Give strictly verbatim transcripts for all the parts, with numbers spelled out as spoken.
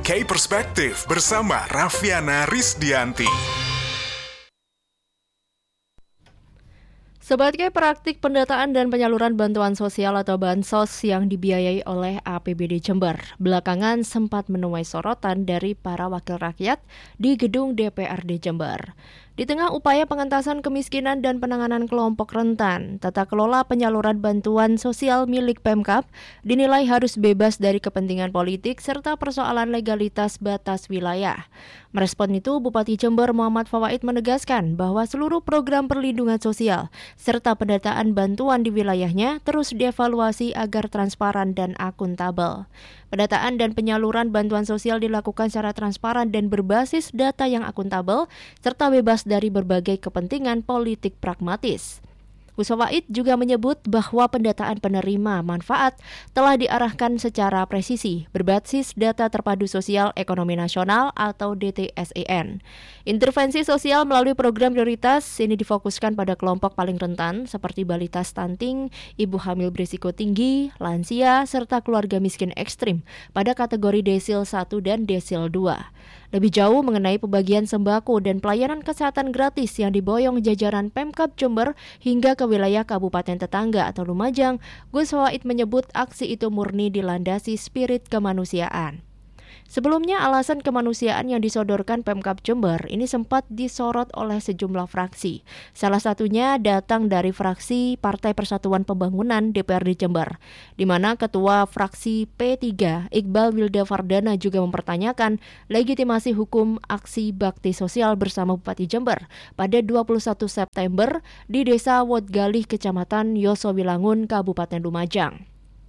K Perspektif bersama Raffiana Rizdianti. Sobat K, praktik pendataan dan penyaluran bantuan sosial atau bansos yang dibiayai oleh A P B D Jember belakangan sempat menuai sorotan dari para wakil rakyat di gedung D P R D Jember. Di tengah upaya pengentasan kemiskinan dan penanganan kelompok rentan, tata kelola penyaluran bantuan sosial milik Pemkab dinilai harus bebas dari kepentingan politik serta persoalan legalitas batas wilayah. Merespon itu, Bupati Jember Muhammad Fawaid menegaskan bahwa seluruh program perlindungan sosial serta pendataan bantuan di wilayahnya terus dievaluasi agar transparan dan akuntabel. Pendataan dan penyaluran bantuan sosial dilakukan secara transparan dan berbasis data yang akuntabel serta bebas dari berbagai kepentingan politik pragmatis. Gus Fawaid juga menyebut bahwa pendataan penerima manfaat telah diarahkan secara presisi berbasis data terpadu sosial ekonomi nasional atau D T S E N. Intervensi sosial melalui program prioritas ini difokuskan pada kelompok paling rentan seperti balita stunting, ibu hamil berisiko tinggi, lansia, serta keluarga miskin ekstrim pada kategori desil satu dan desil dua. Lebih jauh mengenai pembagian sembako dan pelayanan kesehatan gratis yang diboyong jajaran Pemkab Jember hingga ke wilayah kabupaten tetangga atau Lumajang, Gus Fawaid menyebut aksi itu murni dilandasi spirit kemanusiaan. Sebelumnya, alasan kemanusiaan yang disodorkan Pemkab Jember ini sempat disorot oleh sejumlah fraksi. Salah satunya datang dari fraksi Partai Persatuan Pembangunan D P R D Jember, di mana Ketua Fraksi P tiga Iqbal Wildavardana juga mempertanyakan legitimasi hukum aksi bakti sosial bersama Bupati Jember pada dua puluh satu September di Desa Wodgalih, Kecamatan Yosowilangun, Kabupaten Lumajang.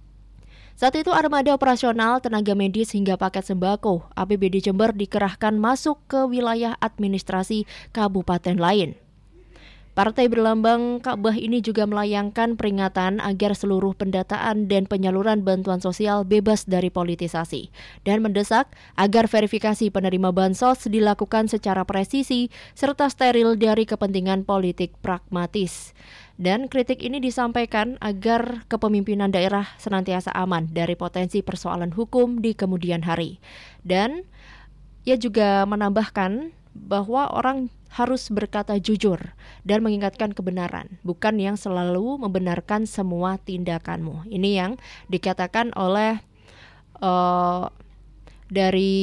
Saat itu armada operasional, tenaga medis hingga paket sembako A P B D Jember dikerahkan masuk ke wilayah administrasi kabupaten lain. Partai berlambang Ka'bah ini juga melayangkan peringatan agar seluruh pendataan dan penyaluran bantuan sosial bebas dari politisasi dan mendesak agar verifikasi penerima bansos dilakukan secara presisi serta steril dari kepentingan politik pragmatis. Dan kritik ini disampaikan agar kepemimpinan daerah senantiasa aman dari potensi persoalan hukum di kemudian hari. Dan ia juga menambahkan bahwa orang harus berkata jujur dan mengingatkan kebenaran, bukan yang selalu membenarkan semua tindakanmu. Ini yang dikatakan oleh uh, dari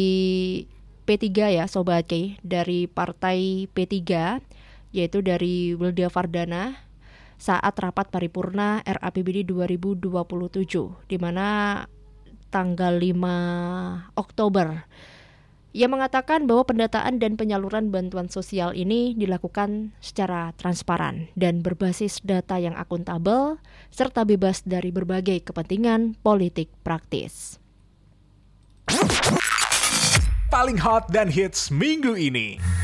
P tiga ya, Sobat K, dari Partai P tiga, yaitu dari Wildavardana saat rapat paripurna R A P B D dua ribu dua puluh tujuh, di mana tanggal lima Oktober. Ia mengatakan bahwa pendataan dan penyaluran bantuan sosial ini dilakukan secara transparan dan berbasis data yang akuntabel serta bebas dari berbagai kepentingan politik praktis. Paling hot dan hits minggu ini.